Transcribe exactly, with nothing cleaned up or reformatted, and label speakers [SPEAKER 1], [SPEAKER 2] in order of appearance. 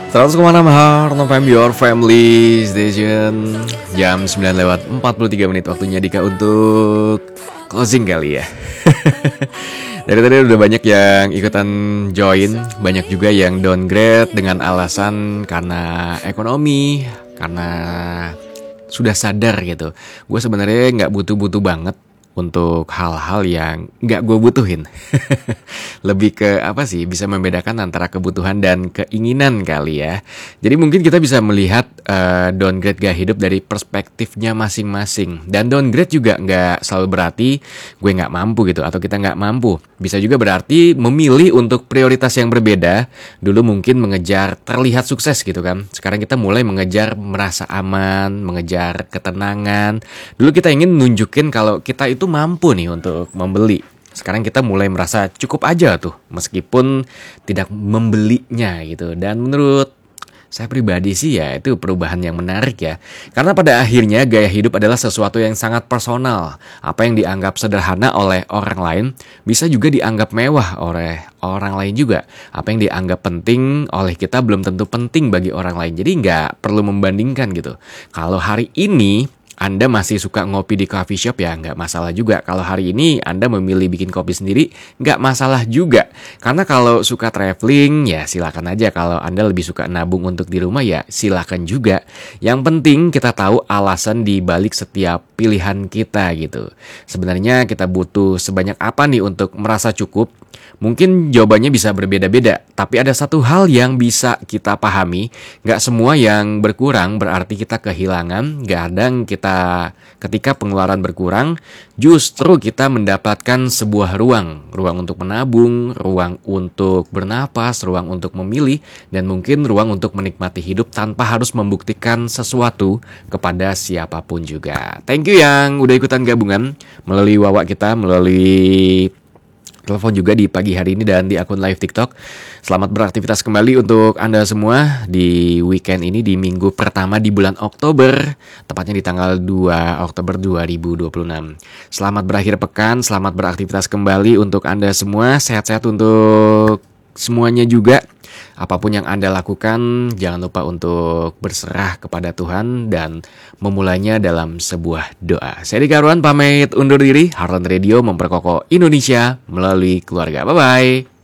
[SPEAKER 1] seratus koma enam Heart of Your Family Station. Jam sembilan lewat empat puluh tiga menit waktunya Dika untuk closing kali ya. Dari tadi udah banyak yang ikutan join, banyak juga yang downgrade dengan alasan karena ekonomi, karena sudah sadar gitu. Gue sebenarnya nggak butuh-butuh banget untuk hal-hal yang nggak gue butuhin. Lebih ke apa sih, bisa membedakan antara kebutuhan dan keinginan kali ya. Jadi mungkin kita bisa melihat uh, downgrade gaya hidup dari perspektifnya masing-masing. Dan downgrade juga nggak selalu berarti gue nggak mampu gitu, atau kita nggak mampu. Bisa juga berarti memilih untuk prioritas yang berbeda. Dulu mungkin mengejar terlihat sukses gitu kan. Sekarang kita mulai mengejar merasa aman, mengejar ketenangan. Dulu kita ingin nunjukin kalau kita itu mampu nih untuk membeli. Sekarang kita mulai merasa cukup aja tuh, meskipun tidak membelinya gitu. Dan menurut saya pribadi sih ya itu perubahan yang menarik ya. Karena pada akhirnya gaya hidup adalah sesuatu yang sangat personal. Apa yang dianggap sederhana oleh orang lain bisa juga dianggap mewah oleh orang lain juga. Apa yang dianggap penting oleh kita belum tentu penting bagi orang lain. Jadi nggak perlu membandingkan gitu. Kalau hari ini Anda masih suka ngopi di coffee shop ya nggak masalah juga. Kalau hari ini Anda memilih bikin kopi sendiri nggak masalah juga. Karena kalau suka traveling ya silakan aja. Kalau Anda lebih suka nabung untuk di rumah ya silakan juga. Yang penting kita tahu alasan di balik setiap pilihan kita gitu. Sebenarnya kita butuh sebanyak apa nih untuk merasa cukup? Mungkin jawabannya bisa berbeda-beda, tapi ada satu hal yang bisa kita pahami, gak semua yang berkurang berarti kita kehilangan. Kadang kita ketika pengeluaran berkurang, justru kita mendapatkan sebuah ruang, ruang untuk menabung, ruang untuk bernapas, ruang untuk memilih, dan mungkin ruang untuk menikmati hidup tanpa harus membuktikan sesuatu kepada siapapun juga. Thank you yang udah ikutan gabungan melalui Wawa kita, melalui telepon juga di pagi hari ini dan di akun live TikTok. Selamat beraktivitas kembali untuk Anda semua di weekend ini, di minggu pertama di bulan Oktober, tepatnya di tanggal dua Oktober dua ribu dua puluh enam. Selamat berakhir pekan, selamat beraktivitas kembali untuk Anda semua. Sehat-sehat untuk semuanya juga. Apapun yang Anda lakukan, jangan lupa untuk berserah kepada Tuhan dan memulainya dalam sebuah doa. Saya Dika Arwan pamit undur diri. Heartland Radio memperkokoh Indonesia melalui keluarga. Bye-bye.